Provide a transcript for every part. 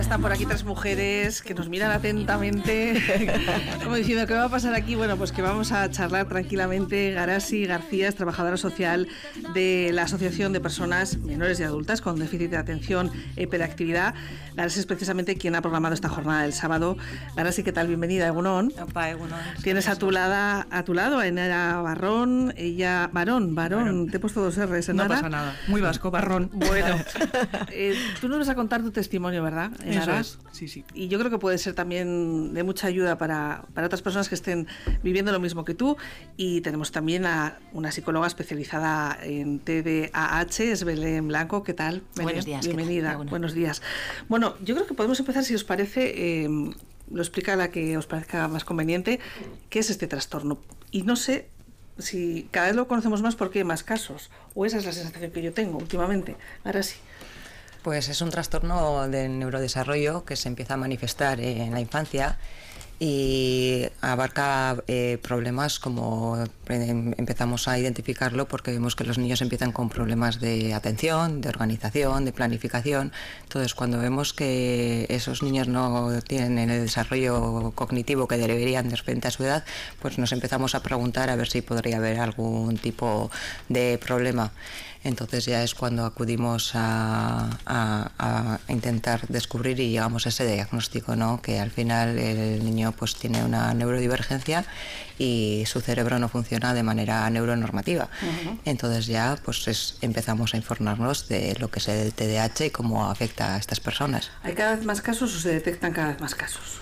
están por aquí tres mujeres que nos miran atentamente, como diciendo, ¿qué va a pasar aquí? Bueno, pues que vamos a charlar tranquilamente. Garasi García es trabajadora social de la Asociación de Personas Menores y Adultas con Déficit de Atención e Hiperactividad. Garasi es precisamente quien ha programado esta jornada del sábado. Garasi, ¿qué tal? Bienvenida, Egunon. Opa, Egunon. Tienes a tu lado a Enara Barrón, ella... Barón, te he puesto dos R's, Enara. No pasa nada, muy vasco, Barrón. Bueno, tú nos vas a contar tu testimonio, ¿verdad, Enara? Eso es, sí. Y yo creo que puede ser también de mucha ayuda para otras personas que estén viviendo lo mismo que tú. Y tenemos también a una psicóloga especializada en TDAH, es Belén Blanco. ¿Qué tal, Belén? Buenos días. Bienvenida. Buenos días. Bueno, yo creo que podemos empezar, si os parece, lo explica la que os parezca más conveniente, qué es este trastorno. Y no sé si cada vez lo conocemos más porque hay más casos, o esa es la sensación que yo tengo últimamente. Ahora sí. Pues es un trastorno del neurodesarrollo que se empieza a manifestar en la infancia y abarca problemas como empezamos a identificarlo porque vemos que los niños empiezan con problemas de atención, de organización, de planificación. Entonces, cuando vemos que esos niños no tienen el desarrollo cognitivo que deberían de repente a su edad, pues nos empezamos a preguntar a ver si podría haber algún tipo de problema. Entonces ya es cuando acudimos a intentar descubrir y llegamos a ese diagnóstico, ¿no? Que al final el niño pues tiene una neurodivergencia y su cerebro no funciona de manera neuronormativa. Entonces ya pues empezamos a informarnos de lo que es el TDAH y cómo afecta a estas personas. ¿Hay cada vez más casos o se detectan cada vez más casos?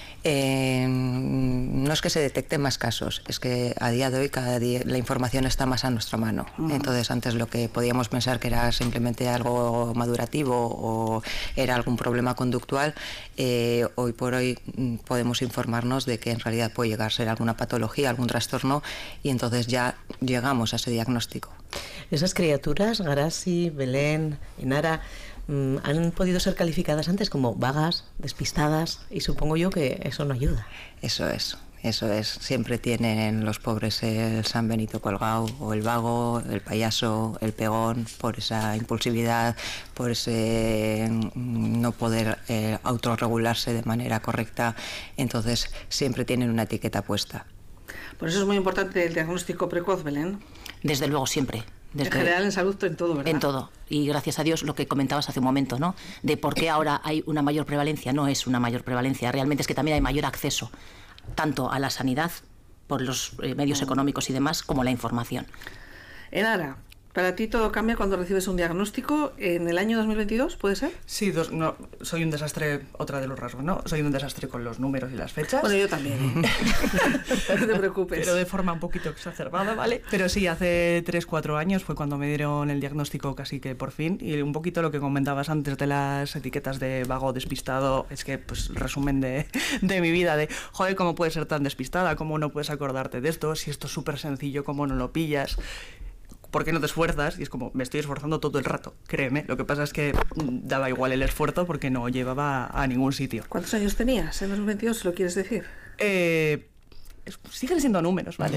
No es que se detecten más casos, es que a día de hoy cada día la información está más a nuestra mano. Entonces antes lo que podíamos pensar que era simplemente algo madurativo o era algún problema conductual, hoy por hoy podemos informarnos de que en realidad puede llegar a ser alguna patología, algún trastorno, y entonces ya llegamos a ese diagnóstico. Esas criaturas, Garasi, Belén, Enara, han podido ser calificadas antes como vagas, despistadas, y supongo yo que eso no ayuda. Eso es. Siempre tienen los pobres el San Benito colgado, o el vago, el payaso, el pegón, por esa impulsividad, por ese no poder autorregularse de manera correcta. Entonces siempre tienen una etiqueta puesta. Por eso es muy importante el diagnóstico precoz, Belén. Desde luego, siempre. En general, en salud, en todo, ¿verdad? En todo. Y gracias a Dios, lo que comentabas hace un momento, ¿no? De por qué ahora hay una mayor prevalencia. No es una mayor prevalencia, realmente es que también hay mayor acceso, tanto a la sanidad, por los medios económicos y demás, como la información. Enara, ¿para ti todo cambia cuando recibes un diagnóstico en el año 2022, puede ser? Sí, no, soy un desastre, otra de los rasgos, ¿no? Soy un desastre con los números y las fechas. Bueno, yo también. No te preocupes. Pero de forma un poquito exacerbada, ¿vale? Pero sí, hace 3-4 años fue cuando me dieron el diagnóstico casi que por fin, y un poquito lo que comentabas antes de las etiquetas de vago, despistado, es que, pues, resumen de mi vida, de, joder, ¿cómo puedes ser tan despistada? ¿Cómo no puedes acordarte de esto? Si esto es súper sencillo, ¿cómo no lo pillas? ¿Por qué no te esfuerzas? Y es como, me estoy esforzando todo el rato, créeme. Lo que pasa es que daba igual el esfuerzo porque no llevaba a ningún sitio. ¿Cuántos años tenías en 2022, si lo quieres decir? Siguen siendo números, ¿vale?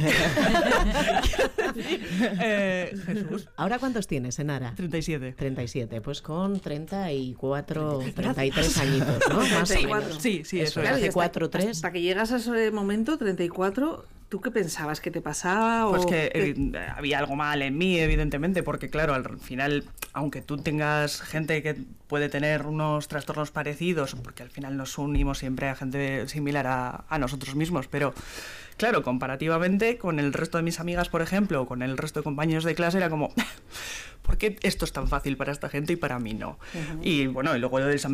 Jesús. ¿Ahora cuántos tienes, Enara? 37. 37, pues con 34, 33 añitos, ¿no? Más o menos. Sí, eso es. es. Hace 4, 3. Hasta que llegas a ese momento, 34, ¿tú qué pensabas? ¿Qué te pasaba? Pues que había algo mal en mí, evidentemente, porque claro, al final, aunque tú tengas gente que puede tener unos trastornos parecidos, porque al final nos unimos siempre a gente similar a nosotros mismos, pero claro, comparativamente con el resto de mis amigas, por ejemplo, o con el resto de compañeros de clase, era como, ¿por qué esto es tan fácil para esta gente y para mí no? Y bueno, y luego el